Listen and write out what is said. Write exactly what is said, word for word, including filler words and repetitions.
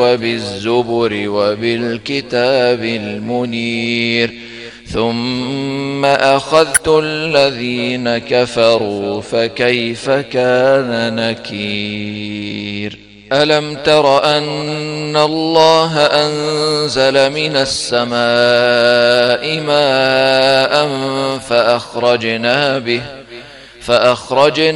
وبالزبر وبالكتاب المنير ثم أخذت الذين كفروا فكيف كان نكير ألم تر أن الله أنزل من السماء ماء فأخرجنا به فأخرجنا